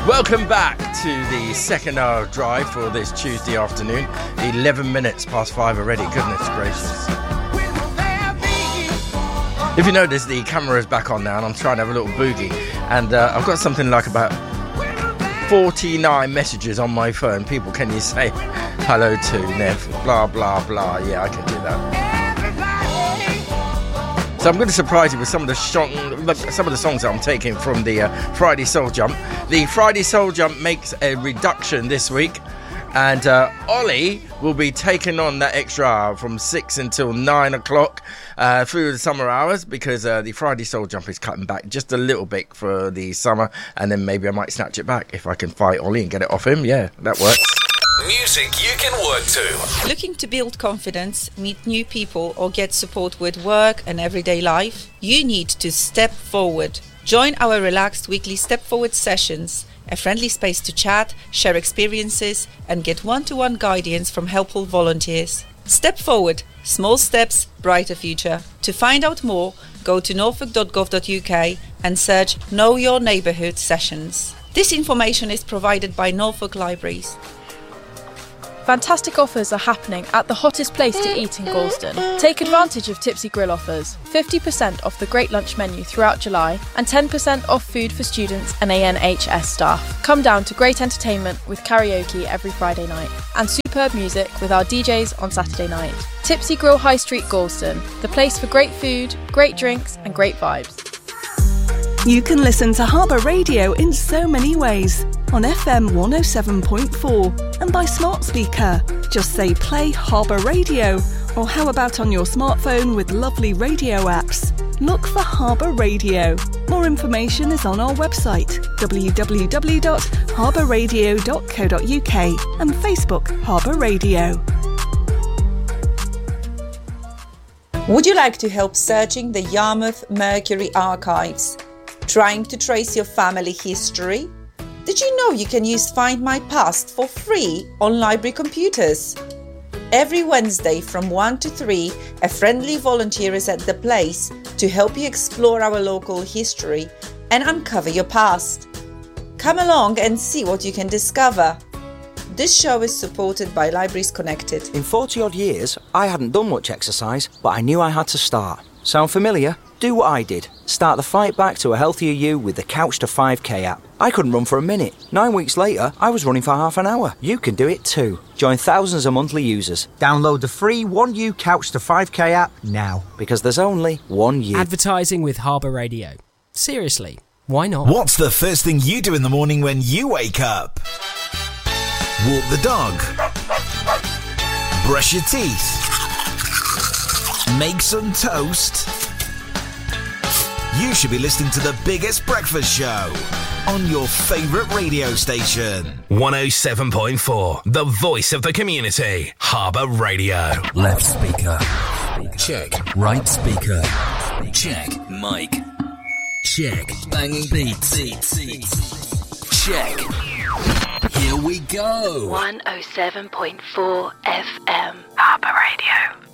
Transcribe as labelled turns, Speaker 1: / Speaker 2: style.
Speaker 1: Welcome back to the second hour of Drive for this Tuesday afternoon. 11 minutes past 5 already, goodness gracious. If you notice, the camera is back on now and I'm trying to have a little boogie. And I've got something like about 49 messages on my phone. People, can you say hello to Nev? Blah, blah, blah. Yeah, I can do that. So I'm going to surprise you with some of the songs that I'm taking from the Friday Soul Jump. The Friday Soul Jump makes a reduction this week, and Ollie will be taking on that extra hour from 6 until 9 o'clock through the summer hours, because the Friday Soul Jump is cutting back just a little bit for the summer, and then maybe I might snatch it back if I can fight Ollie and get it off him. Yeah, that works.
Speaker 2: Music you can work to.
Speaker 3: Looking to build confidence, meet new people, or get support with work and everyday life? You need to step forward. Join our relaxed weekly Step Forward sessions, a friendly space to chat, share experiences, and get one-to-one guidance from helpful volunteers. Step Forward. Small steps, brighter future. To find out more, go to norfolk.gov.uk and search Know Your Neighbourhood sessions. This information is provided by Norfolk Libraries.
Speaker 4: Fantastic offers are happening at the hottest place to eat in Gorleston. Take advantage of Tipsy Grill offers. 50% off the great lunch menu throughout July and 10% off food for students and ANHS staff. Come down to great entertainment with karaoke every Friday night and superb music with our DJs on Saturday night. Tipsy Grill High Street, Gorleston, the place for great food, great drinks and great vibes.
Speaker 5: You can listen to Harbour Radio in so many ways. On FM 107.4 and by smart speaker. Just say play Harbour Radio, or how about on your smartphone with lovely radio apps. Look for Harbour Radio. More information is on our website www.harbourradio.co.uk and Facebook Harbour Radio.
Speaker 3: Would you like to help searching the Yarmouth Mercury archives? Trying to trace your family history? Did you know you can use Find My Past for free on library computers? Every Wednesday from 1 to 3, a friendly volunteer is at the place to help you explore our local history and uncover your past. Come along and see what you can discover. This show is supported by Libraries Connected.
Speaker 6: In 40 odd years, I hadn't done much exercise, but I knew I had to start. Sound familiar? Do what I did. Start the fight back to a healthier you with the Couch to 5K app. I couldn't run for a minute. 9 weeks later, I was running for half an hour. You can do it too. Join thousands of monthly users. Download the free 1U Couch to 5K app now, because there's only one you.
Speaker 7: Advertising with Harbour Radio. Seriously, why not?
Speaker 2: What's the first thing you do in the morning when you wake up? Walk the dog. Brush your teeth. Make some toast. You should be listening to the biggest breakfast show on your favourite radio station. 107.4, the voice of the community. Harbour Radio.
Speaker 8: Left speaker. Check. Right speaker. Check. Mic. Check. Banging beats. Check. Here we go.
Speaker 9: 107.4 FM. Harbour Radio.